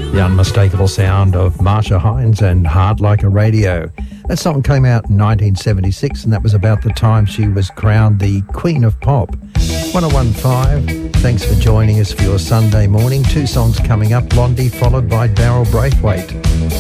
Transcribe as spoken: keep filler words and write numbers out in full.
The unmistakable sound of Marsha Hines and Hard Like a Radio. That song came out in nineteen seventy-six, and that was about the time she was crowned the Queen of Pop. one oh one point five, thanks for joining us for your Sunday morning. Two songs coming up, Blondie followed by Daryl Braithwaite.